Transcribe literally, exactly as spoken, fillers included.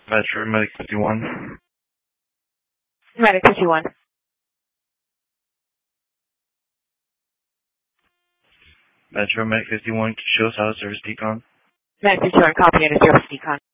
Metro Medic fifty-one. Medic fifty-one. Metro Medic fifty-one, show us how to service decon. Medic fifty-one, copy and a service decon.